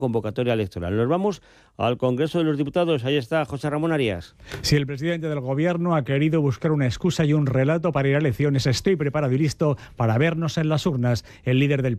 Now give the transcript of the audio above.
convocatoria electoral. Nos vamos al Congreso de los Diputados. Ahí está José Ramón Arias. Si el presidente del Gobierno ha querido buscar una excusa y un relato para ir a elecciones, estoy preparado y listo para vernos en las urnas. El líder del